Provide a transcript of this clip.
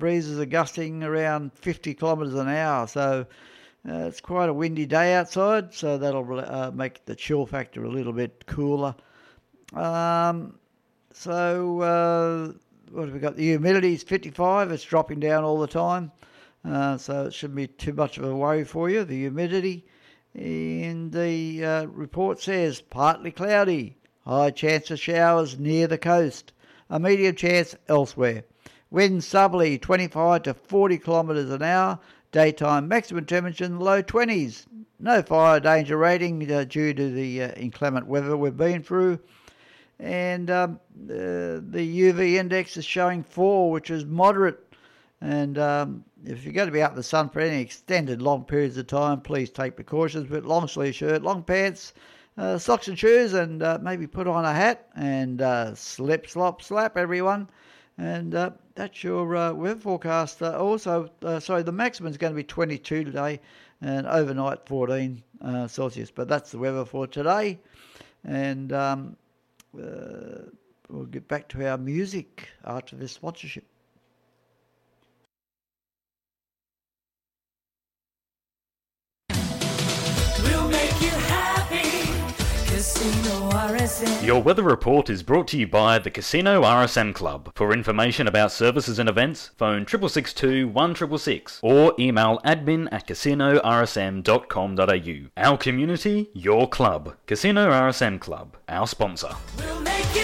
breezes are gusting around 50 kilometres an hour. So it's quite a windy day outside, so that'll make the chill factor a little bit cooler. What have we got? The humidity is 55. It's dropping down all the time. So it shouldn't be too much of a worry for you, the humidity. And the report says partly cloudy, high chance of showers near the coast, a medium chance elsewhere. Wind southerly 25 to 40 kilometres an hour, daytime maximum temperature in the low 20s. No fire danger rating due to the inclement weather we've been through. And the UV index is showing 4, which is moderate. And if you're going to be out in the sun for any extended long periods of time, please take precautions with long sleeve shirt, long pants, socks and shoes, and maybe put on a hat and slip, slop, slap, everyone. And that's your weather forecast. The maximum is going to be 22 today and overnight 14 Celsius. But that's the weather for today. And we'll get back to our music after this sponsorship. We'll make you happy. Casino RSM. Your weather report is brought to you by the Casino RSM Club. For information about services and events, phone 6662 1666 or email admin@casinorsm.com.au. Our community, your club. Casino RSM Club, our sponsor. We'll make